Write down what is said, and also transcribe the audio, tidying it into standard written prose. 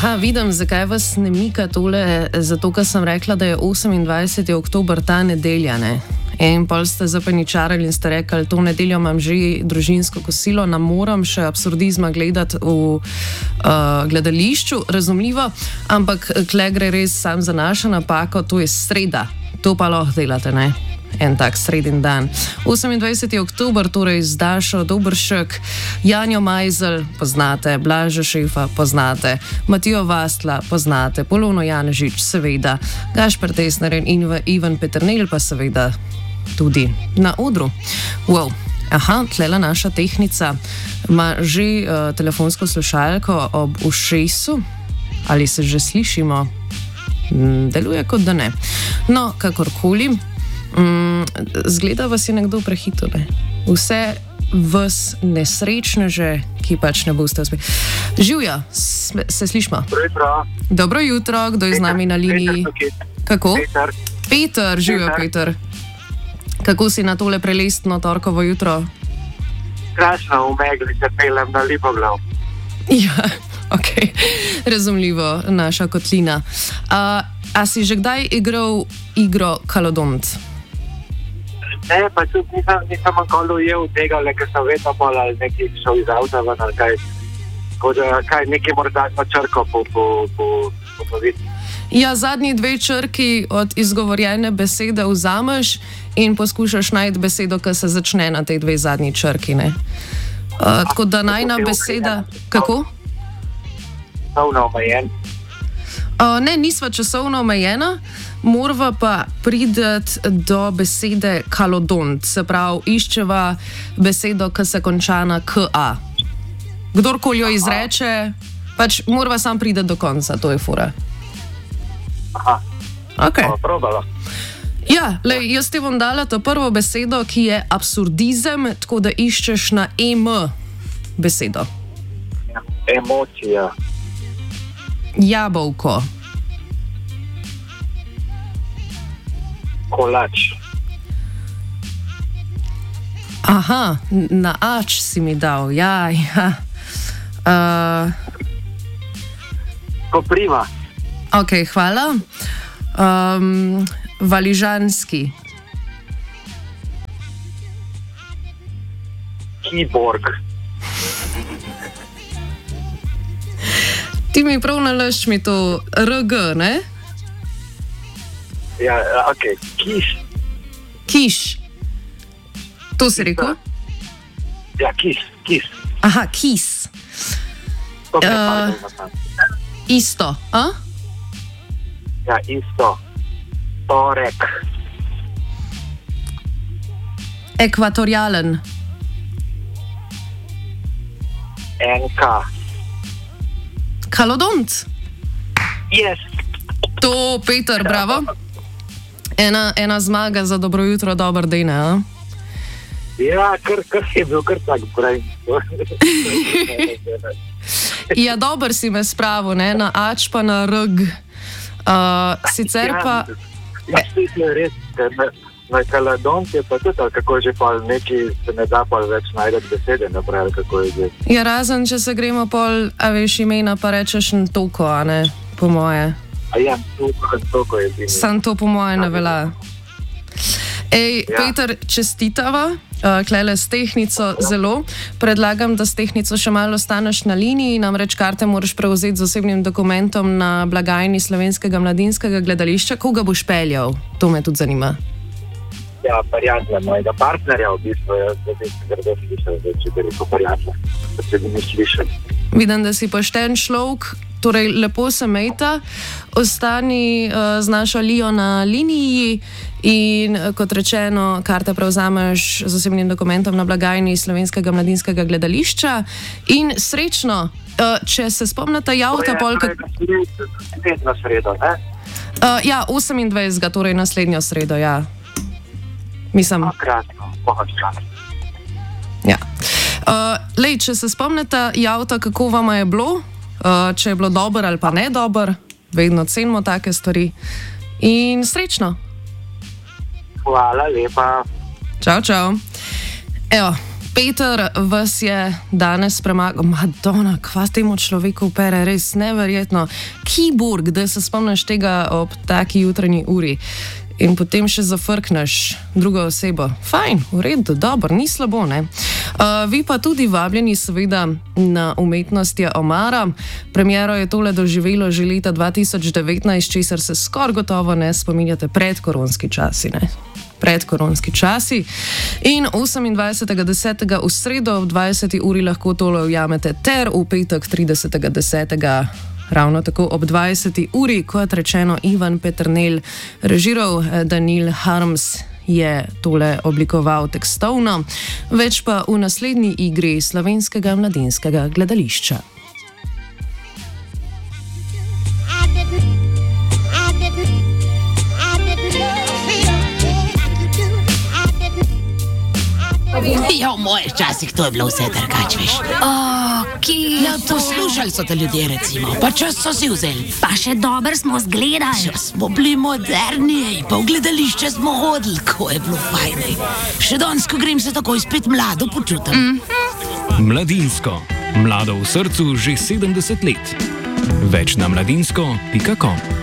Aha, vidim, zakaj vas ne mika tole, zato ker sem rekla, da je 28. oktober ta nedelja, ne? In pol ste zapaničarali in ste rekli, to nedeljo imam že družinsko kosilo, ne moram še absurdizma gledati v gledališču, razumljivo, ampak tle gre res sam za našo napako, to je sreda, to pa lahko delate, ne? En tak sredin dan. 28. oktober, torej z Dašo Dobršek, Janjo Majzelj, poznate, Blaža Šefa, poznate, Matijo Vastla, poznate, Polono Janežič, seveda, Gašper Tesner in Ivan Peternelj, pa seveda tudi na odru. Wow. Aha, tlela naša tehnica ima že telefonsko slušalko ob ušesu. Ali se že slišimo? Deluje kot da ne. No, kakorkoli. Zgleda vas je nekdo prehitel, ne? Vse vas nesrečneže, ki pač ne boste uspeli. Živja, se slišimo? Dobro jutro, kdo je z nami na liniji? Kako? Peter, živjo Peter. Kako si na tole prelestno torkovo jutro? Krasno, v megli se pelem na Lipoglav. Ja, ok, razumljivo, naša kotlina. A si že kdaj igral igro Kalodont? Ne, pa tudi nisem nikoli ujel tega, ker sem vedno pol ali nekaj šel iz avta ven ali kaj. Kaj nekaj morda na črko popoviti. Ja, zadnji dve črki od izgovorjene besede vzameš in poskušaš najti besedo, ki se začne na tej dve zadnji črki, ne? Tako da najna beseda... Kako? Časovno omejen. Ne, nisva časovno omejena, morava pa prideti do besede kalodont, se pravi, iščeva besedo, ki se konča na ka. Kdorkoli jo izreče, pač morava sam priti do konca, to je fora. Aha, okay. Probala. Ja, jaz ti bom dala to prvo besedo, ki je absurdizem, tako da iščeš na em besedo. Ja, emocija. Jabolko. Kolač. Aha, na ač si mi dal, ja. Kopriva. Ok, hvala. Valižanski. Kiborg. Ti mi prav nalašč mi to RG, ne? Ja, ok. Kiš. Kiš. To si rekel? Ja, kiš. Aha, kis. Isto, a? Ja, isto. Torek. Ekvatorialen. Enka. Kalodont. Yes. To, Peter, bravo. Ena zmaga za dobro jutro, dober dan, a? Ja, kar je bil kar tak prej. Ja, dober si me spravil, ne? Na ač pa na rg. Sicer pa... Ja, je res, na kalodont je pa tudi, kako že pa neki se ne da pa več najdeti besede, napravi, kako je zdaj. Ja, razen, če se gremo pol, a veš imena, pa rečeš toko, a ne? Po moje. A ja, toko je bilo. Sam to po moje ne velja. Ej, ja. Peter, čestitava, klele s tehnico zelo. Predlagam, da s tehnico še malo ostaneš na liniji, namreč karte moraš prevzeti z osebnim dokumentom na blagajni Slovenskega mladinskega gledališča. Koga boš peljal? To me tudi zanima. Ja, prijatelja mojega partnerja, v bistvu, jaz bi se grdo slišal, če bi rekel prijatelja, da se bi mi slišal. Vidim, da si pošten človek, torej lepo se mejta, ostani z našo Lijo na liniji in kot rečeno, karte prevzameš z osebnim dokumentom na blagajni Slovenskega mladinskega gledališča in srečno, če se spomnite javta polka... Na sredo, ne? Ja, 28. torej naslednjo sredo, ja. Mislim... Kratko, pohod. Ja. Lej, če se spomnite javta, kako vama je bilo, če je bilo dobro ali pa ne dobro, vedno cenimo take stvari in srečno. Hvala lepa. Čau, čau. Evo, Peter vas je danes premagal. Madonna, kva temu človeku pere, res neverjetno. Keyboard, da se spomniš tega ob taki jutranji uri. In potem še zafrkneš drugo osebo. Fajn, v redu, dobro, ni slabo, ne? Vi pa tudi vabljeni seveda na Umetnost je omara. Premiero je tole doživelo že leta 2019, česar se skoraj gotovo ne spominjate, predkoronski časi, ne? Predkoronski časi. In 28.10. v sredo ob 20. uri lahko tole ujamete ter v petek 30.10. ravno tako ob 20. uri, kot rečeno, Ivan Peternelj, režiral Daniel Harms je tole oblikoval tekstovno, več pa v naslednji igri Slovenskega mladinskega gledališča. Ja, v mojih časih to je bilo vse drugače, veš. Ja, poslušali so te ljudje, recimo, pa čas so si vzeli. Pa še dobro smo zgledali. Ja, smo bili moderni, pa v gledališče smo hodili, ko je bilo fajn. Še danes, ko grem, se takoj spet mlado počutim. Mladinsko. Mlado v srcu že 70 let. Več na mladinsko.com